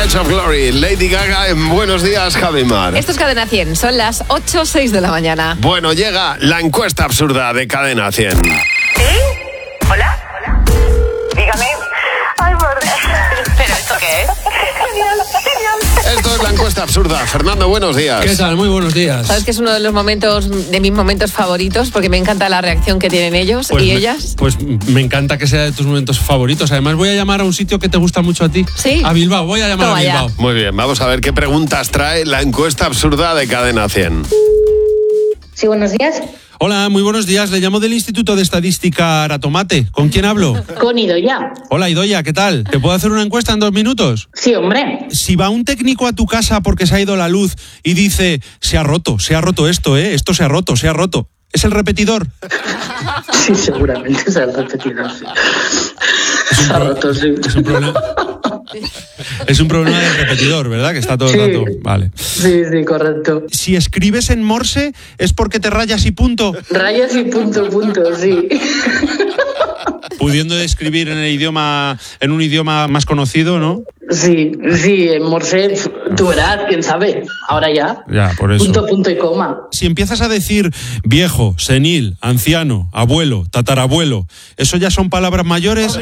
Badge of Glory, Lady Gaga en Buenos Días, Javimar. Esto es Cadena 100, son las 8:06 de la mañana. Bueno, llega la encuesta absurda de Cadena 100. ¿Sí? ¿Hola? Dígame. Ay, por Dios. ¿Pero esto qué es? Genial. Esto es la encuesta absurda. Fernando, buenos días. ¿Qué tal? Muy buenos días. Sabes que es uno de los momentos, de mis momentos favoritos, porque me encanta la reacción que tienen ellos y ellas. Pues me encanta que sea de tus momentos favoritos. Además, voy a llamar a un sitio que te gusta mucho a ti. Sí. A Bilbao, voy a llamar a Bilbao. Muy bien, vamos a ver qué preguntas trae la encuesta absurda de Cadena 100. Sí, buenos días. Hola, muy buenos días. Le llamo del Instituto de Estadística Aratomate. ¿Con quién hablo? Con Idoia. Hola, Idoia, ¿qué tal? ¿Te puedo hacer una encuesta en 2 minutos? Sí, hombre. Si va un técnico a tu casa porque se ha ido la luz y dice, se ha roto esto, esto se ha roto. ¿Es el repetidor? Sí, seguramente es el repetidor. Sí. Se ha roto, sí. Es un problema del repetidor, ¿verdad? Que está todo el rato. Vale. Sí, correcto. Si escribes en Morse es porque te rayas y punto. Rayas y punto, sí. Pudiendo escribir en un idioma más conocido, ¿no? Sí, en Morse, tú verás, quién sabe. Ahora ya. Ya, por eso. Punto y coma. Si empiezas a decir viejo, senil, anciano, abuelo, tatarabuelo, ¿eso ya son palabras mayores?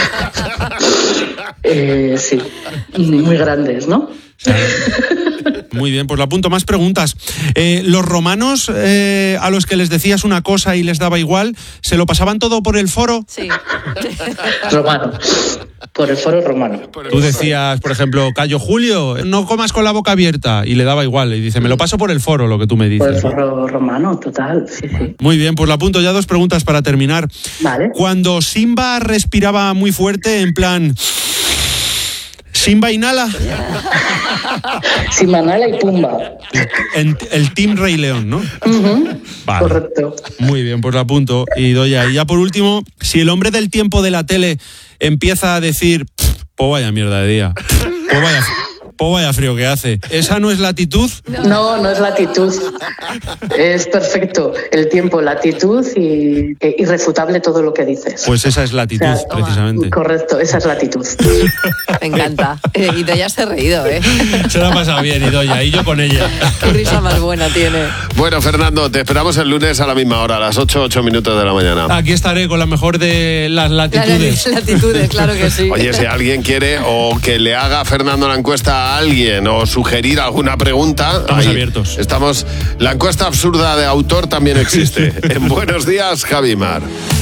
Sí, muy grandes, ¿no? Muy bien, pues lo apunto. Más preguntas. ¿Los romanos, a los que les decías una cosa y les daba igual, se lo pasaban todo por el foro? Sí. Romano. Por el foro romano. Tú decías, por ejemplo, Cayo Julio, no comas con la boca abierta, y le daba igual. Y dice, me lo paso por el foro, lo que tú me dices. Por el foro romano, total, sí. Muy bien, pues lo apunto. Ya 2 preguntas para terminar. Vale. Cuando Simba respiraba muy fuerte, en plan... ¿Simba inhala? Simba inhala y pumba. El Team Rey León, ¿no? Uh-huh. Vale. Correcto. Muy bien, pues lo apunto. Y Doya, y ya por último, si el hombre del tiempo de la tele empieza a decir, pues vaya mierda de día, pues vaya frío que hace, ¿esa no es latitud? No es latitud. Es perfecto el tiempo, latitud y irrefutable todo lo que dices. Pues esa es latitud, o sea, precisamente. Correcto, esa es latitud. Me encanta. Idoia se ha reído, ¿eh? Se la ha pasado bien, Idoia, y yo con ella. Qué risa más buena tiene. Bueno, Fernando, te esperamos el lunes a la misma hora, a las 8 minutos de la mañana. Aquí estaré con la mejor de las latitudes. Las latitudes, claro que sí. Oye, si alguien quiere o que le haga a Fernando la encuesta a alguien o sugerir alguna pregunta, estamos abiertos. La encuesta absurda de autor también existe. En Buenos Días, Javimar.